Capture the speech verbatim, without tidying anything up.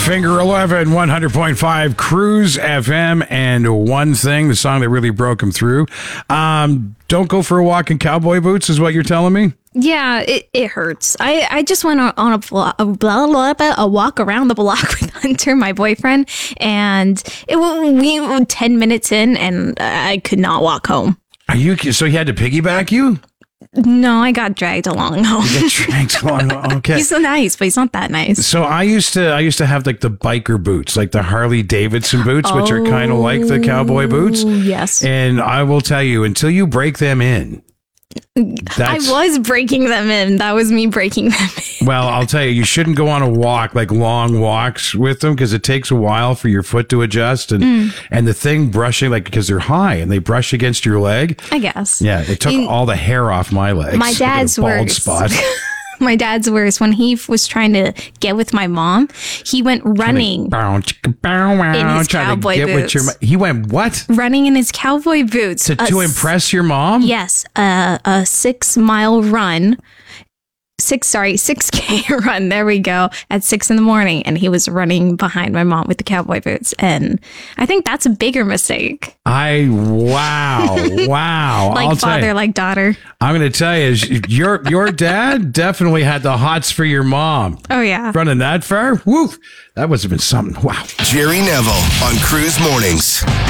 Finger eleven, one hundred point five Cruise F M, and One Thing, the song that really broke him through. Um, don't go for a walk in cowboy boots is what you're telling me? Yeah, it, it hurts. I, I just went on a, blo- a, blah, blah, blah, a walk around the block with Hunter, my boyfriend, and it we were ten minutes in, and I could not walk home. Are you so he had to piggyback you? No, I got dragged along home. You get dragged along. Okay. He's so nice, but he's not that nice. So I used to I used to have like the biker boots, like the Harley Davidson boots, oh, which are kind of like the cowboy boots. Yes. And I will tell you, until you break them in. That's, I was breaking them in. That was me breaking them in. Well, I'll tell you, you shouldn't go on a walk, like long walks with them, because it takes a while for your foot to adjust. And mm. and the thing brushing, like, because they're high and they brush against your leg. I guess. Yeah, it took in, all the hair off my legs. My dad's bald worse. Spot. My dad's worse. When he was trying to get with my mom, he went running bow, chicka, bow, wow, in his cowboy get boots. With your, he went what? Running in his cowboy boots. To, to impress your mom? Yes. Uh, a six mile run. Six, sorry, six K run. There we go. At six in the morning. And he was running behind my mom with the cowboy boots. And I think that's a bigger mistake. I, wow, wow. Like I'll father, you, like daughter. I'm going to tell you, your your dad definitely had the hots for your mom. Oh, yeah. Running that far? Woo. That must have been something. Wow. Jerry Neville on Cruise Mornings.